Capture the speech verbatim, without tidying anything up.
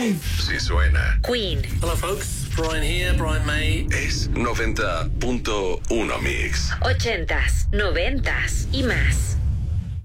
Live. Si suena. Queen. Hello folks, Brian here, Brian May. Es noventa punto uno Mix. Ochentas, noventas y más.